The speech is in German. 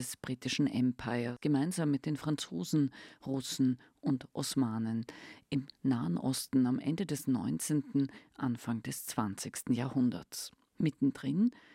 des britischen Empire, gemeinsam mit den Franzosen, Russen und Osmanen im Nahen Osten am Ende des 19., Anfang des 20. Jahrhunderts. Mittendrin